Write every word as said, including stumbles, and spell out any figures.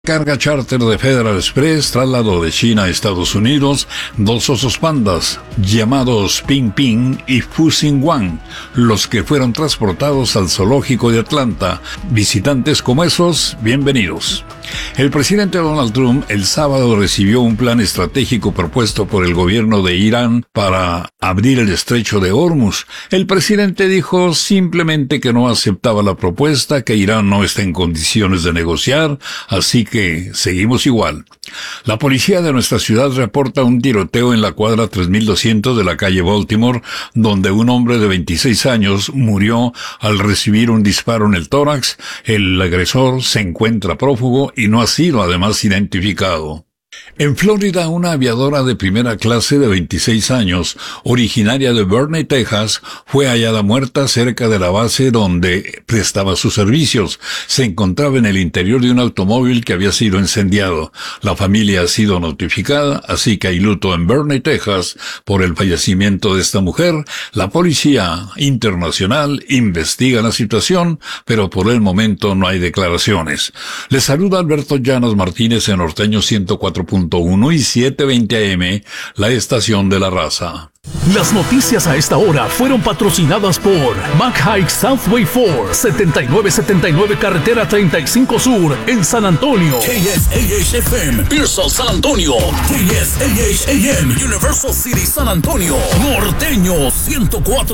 Carga charter de Federal Express trasladó de China a Estados Unidos dos osos pandas llamados Ping Ping y Fuxing Wang, los que fueron transportados al zoológico de Atlanta. Visitantes como esos, bienvenidos. El presidente Donald Trump el sábado recibió un plan estratégico propuesto por el gobierno de Irán para abrir el estrecho de Hormuz. El presidente dijo simplemente que no aceptaba la propuesta, que Irán no está en condiciones de negociar, así que seguimos igual. La policía de nuestra ciudad reporta un tiroteo en la cuadra tres mil doscientos de la calle Baltimore, donde un hombre de veintiséis años murió al recibir un disparo en el tórax. El agresor se encuentra prófugo y no ha sido además identificado. En Florida, una aviadora de primera clase de veintiséis años, originaria de Boerne, Texas, fue hallada muerta cerca de la base donde prestaba sus servicios. Se encontraba en el interior de un automóvil que había sido incendiado. La familia ha sido notificada, así que hay luto en Boerne, Texas, por el fallecimiento de esta mujer. La policía internacional investiga la situación, pero por el momento no hay declaraciones. Les saluda Alberto Llanos Martínez en Norteño ciento cuatro punto uno y setecientos veinte A M, la estación de la raza. Las noticias a esta hora fueron patrocinadas por McHike Southway Ford, setenta y nueve setenta y nueve Carretera treinta y cinco Sur, en San Antonio. K S A H F M, Pearsall, San Antonio. K S A H A M, Universal City, San Antonio. Norteño ciento cuatro.